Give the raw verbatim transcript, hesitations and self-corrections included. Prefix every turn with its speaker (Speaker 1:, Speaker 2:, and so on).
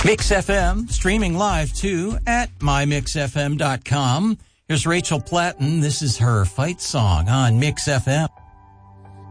Speaker 1: Mix F M, streaming live too at my mix f m dot com. Here's Rachel Platten. This is her fight song on Mix F M.